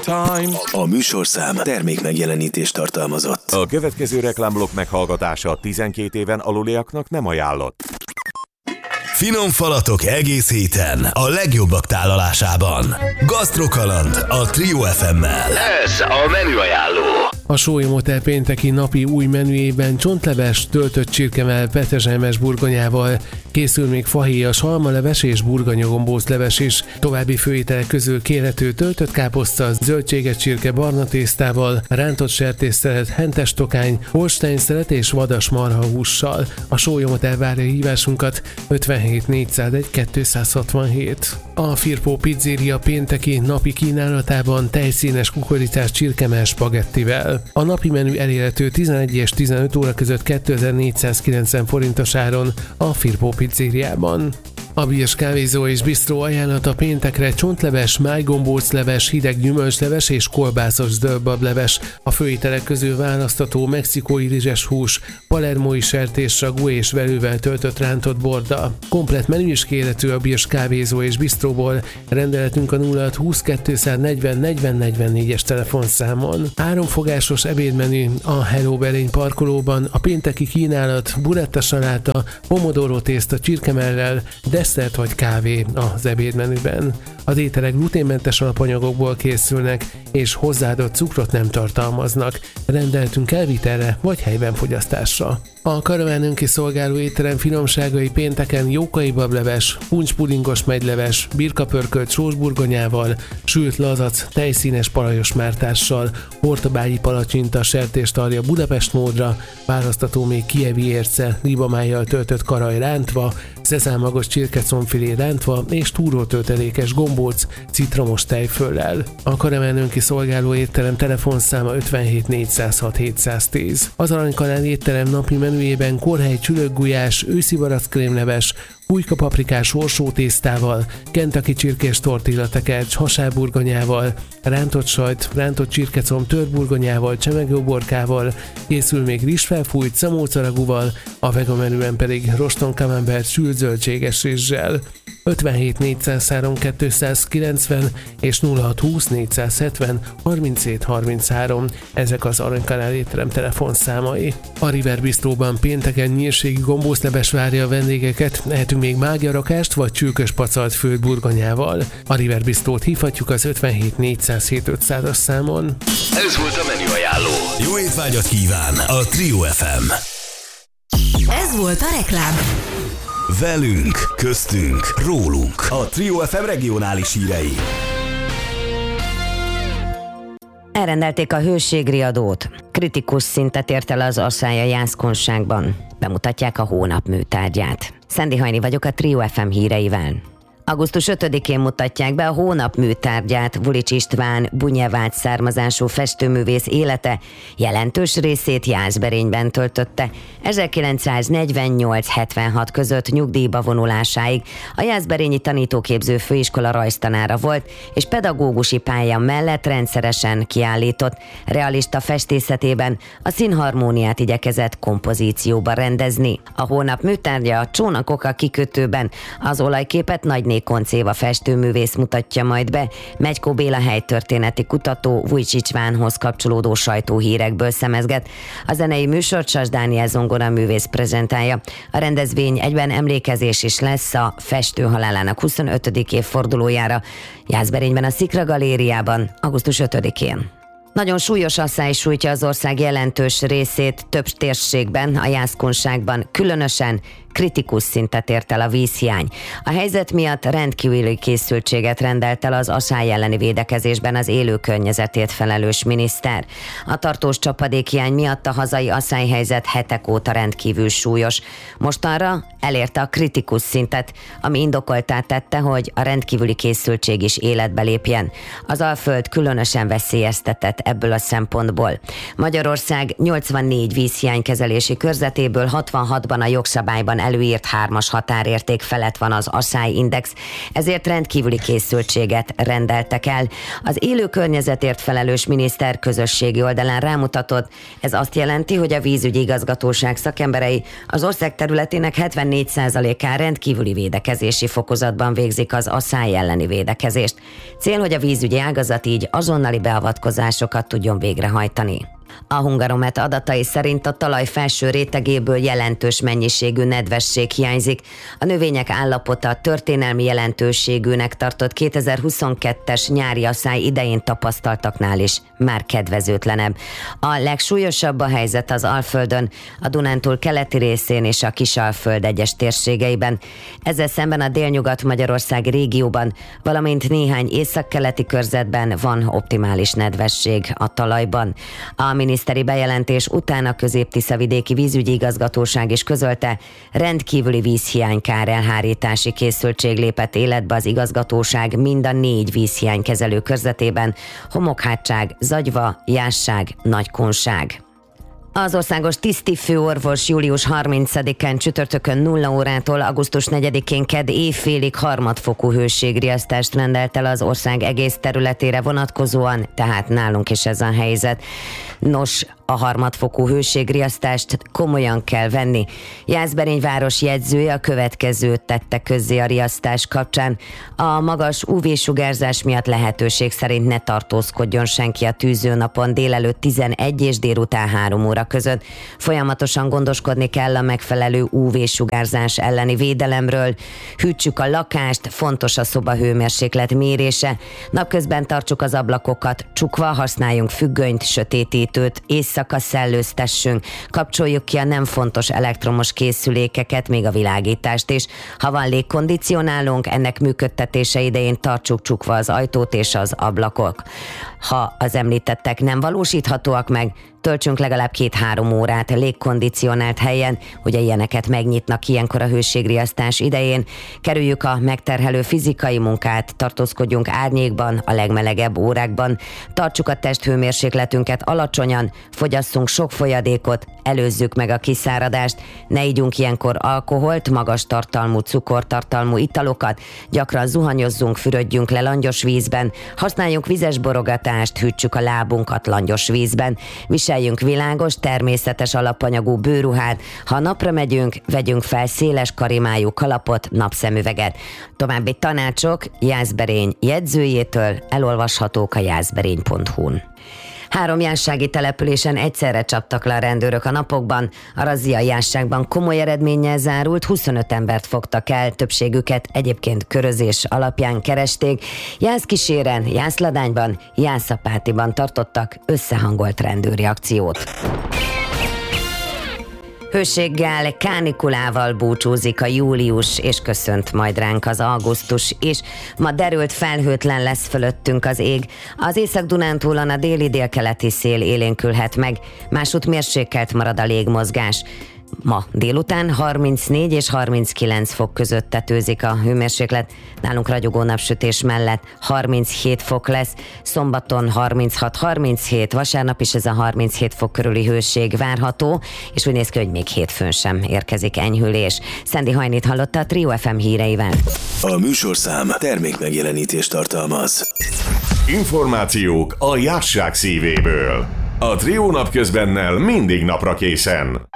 A műsorszám termékmegjelenítést tartalmazott. A következő reklámblokk meghallgatása 12 éven aluliaknak nem ajánlott. Finom falatok egész héten a legjobbak tálalásában. Gasztrokaland a Trio FM-mel. Ez a menüajánló. A Sólyom Hotel pénteki napi új menüjében csontleves, töltött csirkemell, petezselmes burgonyával, készül még fahéjas almaleves és burgonyagombóc leves is. További főételek közül kérhető töltött káposzta, zöldséges csirke barna tésztával, rántott sertésszelet, hentes tokány, holsteinszelet és vadas marhahússal. A Sólyom Hotel várja hívásunkat 57 401 267. A Firpo Pizzeria pénteki napi kínálatában tejszínes kukoricás csirkemell spagettivel. A napi menü elérhető 11 és 15 óra között 2490 forintos áron a Firpo Pizzériában. A Birs kávézó és bistró ajánlata péntekre csontleves, májgombócleves, hideg gyümölcsleves és kolbászos zöldbableves. A főételek közül választható mexikói rizses hús, palermói sertésragú és velővel töltött rántott borda. Komplett menü is kérhető a Birs kávézó és bistróból. Rendeletünk a 0620 240 40 44-es telefonszámon. 3 fogásos ebédmenü a Hello Berény parkolóban. A pénteki kínálat buretta saláta, pomodoro tészta csirkemellel, desszert vagy kávé az ebédmenüben. Az ételek gluténmentes alapanyagokból készülnek, és hozzáadott cukrot nem tartalmaznak. Rendeltünk elvitelre vagy helyben fogyasztásra. A karavánön kiszolgáló étterem finomságai pénteken jókai bableves, puncspudingos megyleves, birkapörkölt sósburgonyával, sült lazac, tejszínes parajos mártással, hortobágyi palacsinta, sertéstarja Budapest módra, választható még kievi érce, libamájjal töltött karaj rántva, szezámagos csirkecombfilé rántva és túrótöltelékes gombóc citromos tejföllel. A karavánön kiszolgáló étterem telefonszáma 57 406 710. Az Aranykanál étterem napi menüjében korhely csülökgulyás, őszi barackrémleves, pulykapaprikás orsótésztával, kentucky csirkés tortillatekercs hasábburgonyával, rántott sajt, rántott csirkecomb törburgonyával, csemegőborkával, készül még rizsfelfújt szamócaragúval, a vega menüben pedig roston camembert sült zöldséges rizssel. 57 403 290 és 0620 470 37 33. Ezek az Aranykanál étterem telefonszámai. A River Bistróban pénteken nyírségi gombócleves várja a vendégeket, ehetünk még mágiarakást vagy csülkös pacalt főtt burgonyával. A River Bistrót hívhatjuk az 57 407 500-as számon. Ez volt a menüajánló. Jó étvágyat kíván a Trio FM. Ez volt a reklám. Velünk, köztünk, rólunk. A Trio FM regionális hírei. Elrendelték a hőségriadót. Kritikus szintet ért el az asszály a jászkunságban. Bemutatják a hónap műtárgyát. Szendi Hajni vagyok a Trio FM híreivel. Augusztus 5-én mutatják be a hónap műtárgyát. Vulics István bunyevágy származású festőművész élete jelentős részét Jászberényben töltötte. 1948-76 között nyugdíjba vonulásáig a Jászberényi Tanítóképző Főiskola rajztanára volt, és pedagógusi pálya mellett rendszeresen kiállított. Realista festészetében a színharmóniát igyekezett kompozícióba rendezni. A hónap műtárgya a Csónakok a kikötőben, az olajképet Nagyné Koncéva festőművész mutatja majd be, Megykó Béla helytörténeti kutató Vulics Istvánhoz kapcsolódó sajtóhírekből szemezget. A zenei műsort Sas Dániel zongoraművész prezentálja. A rendezvény egyben emlékezés is lesz a festő halálának 25. évfordulójára Jászberényben a Szikra Galériában augusztus 5-én. Nagyon súlyos asszály sújtja az ország jelentős részét, több térségben, a jászkunságban különösen kritikus szintet ért el a vízhiány. A helyzet miatt rendkívüli készültséget rendelt el az asszály elleni védekezésben az élő környezetét felelős miniszter. A tartós csapadékhiány miatt a hazai asszályhelyzet hetek óta rendkívül súlyos. Mostanra elérte a kritikus szintet, ami indokoltá tette, hogy a rendkívüli készültség is életbe lépjen. Az Alföld különösen veszélyeztetett ebből a szempontból. Magyarország 84 vízhiánykezelési körzetéből 66-ban a jogszabályban előírt 3-as határérték felett van az ASAI Index, ezért rendkívüli készültséget rendeltek el. Az élő környezetért felelős miniszter közösségi oldalán rámutatott, ez azt jelenti, hogy a vízügyi igazgatóság szakemberei az ország területének 74%-án rendkívüli védekezési fokozatban végzik az ASAI elleni védekezést. Cél, hogy a vízügyi ágazat így azonnali beavatkozásokat tudjon végrehajtani. A Hungaromet adatai szerint a talaj felső rétegéből jelentős mennyiségű nedvesség hiányzik. A növények állapota történelmi jelentőségűnek tartott 2022-es nyári asszály idején tapasztaltaknál is már kedvezőtlenebb. A legsúlyosabb a helyzet az Alföldön, a Dunántúl keleti részén és a Kisalföld egyes térségeiben. Ezzel szemben a délnyugat-Magyarország régióban, valamint néhány északkeleti körzetben van optimális nedvesség a talajban. A miniszteri bejelentés után a Közép-Tiszavidéki Vízügyi Igazgatóság is közölte, rendkívüli vízhiánykár elhárítási készültség lépett életbe az igazgatóság mind a 4 vízhiánykezelő körzetében: Homokhátság, Zagyva, Jásság, Nagykunság. Az országos tisztifőorvos július 30-án csütörtökön 0 órától augusztus 4-én kedd éjfélig harmadfokú hőségriasztást rendelt el az ország egész területére vonatkozóan, tehát nálunk is ez a helyzet. Nos, a harmadfokú hőségriasztást komolyan kell venni. Jászberény város jegyzője a következőt tette közzé a riasztás kapcsán: a magas UV-sugárzás miatt lehetőség szerint ne tartózkodjon senki a tűzőnapon délelőtt 11 és délután 3 óra között. Folyamatosan gondoskodni kell a megfelelő UV-sugárzás elleni védelemről. Hűtsük a lakást, fontos a szoba hőmérséklet mérése. Napközben tartsuk az ablakokat csukva, használjunk függönyt, sötétítőt, éjszaka szellőztessünk, kapcsoljuk ki a nem fontos elektromos készülékeket, még a világítást is. Ha van légkondicionálónk, ennek működtetése idején tartsuk csukva az ajtót és az ablakok. Ha az említettek nem valósíthatóak meg, töltsünk legalább 2-3 órát légkondicionált helyen, ugye ilyeneket megnyitnak ilyenkor a hőségriasztás idején. Kerüljük a megterhelő fizikai munkát, tartózkodjunk árnyékban a legmelegebb órákban, tartsuk a testhőmérsékletünket alacsonyan, fogyasszunk sok folyadékot, előzzük meg a kiszáradást, ne igyunk ilyenkor alkoholt, magas tartalmú, cukortartalmú italokat, gyakran zuhanyozzunk, fürödjünk le langyos vízben, használjunk vizes borogatást, hűtsük a lábunkat langyos vízben, viseljünk világos, természetes alapanyagú bőrruhát, ha napra megyünk, vegyünk fel széles karimájú kalapot, napszemüveget. További tanácsok Jászberény jegyzőjétől elolvashatók a jászberény.hu-n. 3 jászsági településen egyszerre csaptak le a rendőrök a napokban. A razzia Jászságban komoly eredménnyel zárult, 25 embert fogtak el, többségüket egyébként körözés alapján keresték. Jászkíséren, Jászladányban, Jászapátiban tartottak összehangolt rendőri akciót. Hőséggel, kánikulával búcsúzik a július, és köszönt majd ránk az augusztus is. Ma derült, felhőtlen lesz fölöttünk az ég. Az Észak-Dunántúlon a déli-délkeleti szél élénkülhet meg, másút mérsékelt marad a légmozgás. Ma délután 34 és 39 fok között tetőzik a hőmérséklet, nálunk ragyogó napsütés mellett 37 fok lesz, szombaton 36-37, vasárnap is ez a 37 fok körüli hőség várható, és úgy néz ki, hogy még hétfőn sem érkezik enyhülés. Szendi Hajnit hallotta a Trio FM híreivel. A műsorszám termékmegjelenítést tartalmaz. Információk a Jászság szívéből. A Trio napközbennel mindig napra készen.